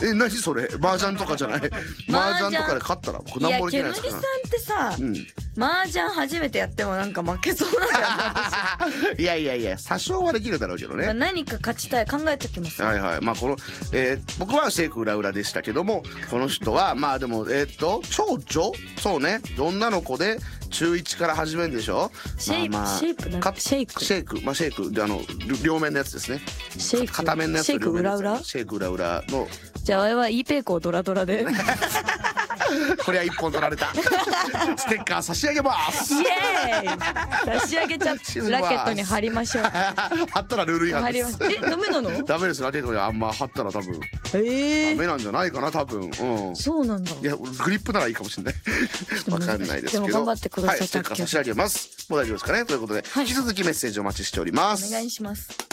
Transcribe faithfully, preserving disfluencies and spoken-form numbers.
え、何それ、麻雀とかじゃない麻雀とかで勝ったら僕何もできないですから。 いや、煙さんってさ、 うん、 麻雀初めてやってもなんか負けそうなんだよ私いやいやいや、多少はできるだろうけどね。 まあ何か勝ちたい、考えときます。 はいはい。まあこの、えー、僕はシェイク裏裏でしたけども、この人はまあでもえー、っと長女、そうね、女の子で中いちから始めるんでしょ。 シェイク、 まあまあ、 シェイクなんかシェイクシェイク、まあシェイクであの両面のやつですね。 シェイク片面のやつとシェイク両面のやつ裏裏シェイク裏裏の。 じゃああれは E ペイコードラドラでこれは一本取られた。ステッカー差し上げます。 イエーイ差し上げちゃってラケットに貼りましょう。 貼ったらルール違反です。 え、ダメなの？ ダメです。ラケットにあんま貼ったら多分ええダメなんじゃないかな、多分。うん。 そうなんだ。 いや、グリップならいいかもしれない。わかんないですけど。 でも頑張ってください。 はい、ステッカー差し上げます。もう大丈夫ですかね。ということで、 はい、 引き続きメッセージお待ちしております。 お願いします。